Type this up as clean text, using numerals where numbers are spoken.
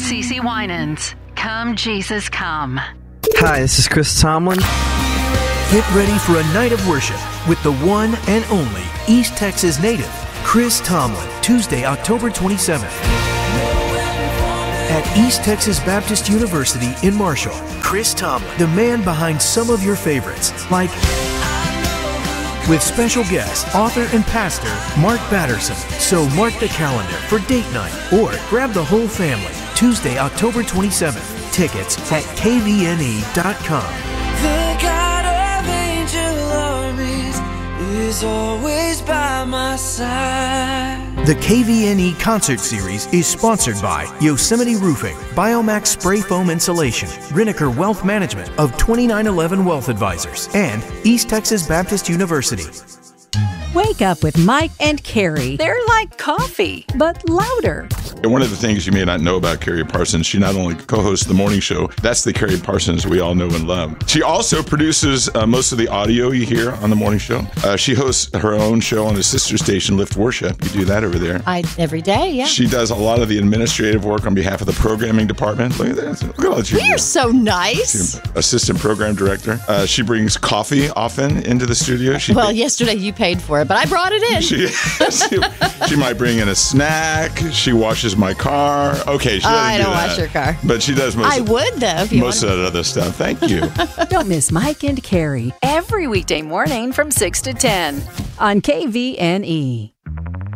CeCe Winans. Come, Jesus, come. Hi, this is Chris Tomlin. Get ready for a night of worship with the one and only East Texas native, Chris Tomlin, Tuesday, October 27th. At East Texas Baptist University in Marshall, Chris Tomlin, the man behind some of your favorites, like with special guest, author and pastor, Mark Batterson. So mark the calendar for date night or grab the whole family, Tuesday, October 27th. Tickets at kvne.com. The God of angel armies is always by my side. The KVNE concert series is sponsored by Yosemite Roofing, Biomax Spray Foam Insulation, Riniker Wealth Management of 2911 Wealth Advisors, and East Texas Baptist University. Wake up with Mike and Carrie. They're like coffee, but louder. And one of the things you may not know about Carrie Parsons, she not only co-hosts the morning show, that's the Carrie Parsons we all know and love. She also produces most of the audio you hear on the morning show. She hosts her own show on a sister station, Lift Worship. You do that over there. Every day, yeah. She does a lot of the administrative work on behalf of the programming department. Look at that. Look at all that you do. You're so nice. She's assistant program director. She brings coffee often into the studio. Yesterday you paid for it, but I brought it in. She might bring in a snack. She washes my car. Okay, she doesn't I don't wash your car. But she does most I would, though, if you most of that other stuff. Thank you. Don't miss Mike and Carrie every weekday morning from 6 to 10 on KVNE.